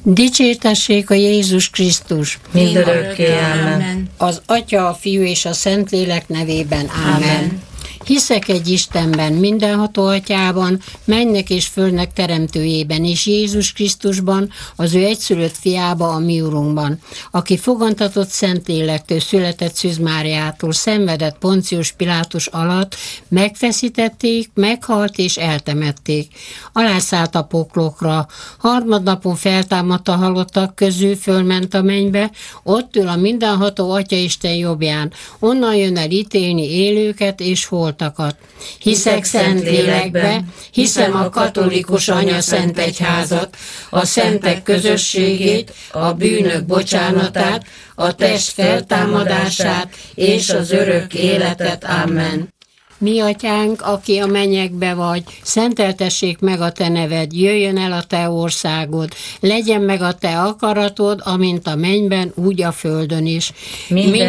Dicsértessék a Jézus Krisztus! Mindörökké, ámen. Az Atya, a Fiú és a Szentlélek nevében, ámen. Hiszek egy Istenben, mindenható Atyában, mennek és földnek teremtőjében, és Jézus Krisztusban, az ő egyszülött fiába, a mi Urunkban, aki fogantatott Szentlélektől, született Szűz Máriától, szenvedett Poncius Pilátus alatt, megfeszítették, meghalt és eltemették. Alászállt a poklokra, harmadnapon feltámadt a halottak közül, fölment a mennybe, ott ül a mindenható Atya Isten jobbján, onnan jön el ítélni élőket és holtakat. Hiszek Szentlélekbe, hiszem a katolikus anya szent egyházat, a szentek közösségét, a bűnök bocsánatát, a test feltámadását és az örök életet. Amen. Mi Atyánk, aki a mennyekbe vagy, szenteltessék meg a te neved, jöjjön el a te országod, legyen meg a te akaratod, amint a mennyben, úgy a földön is. Minden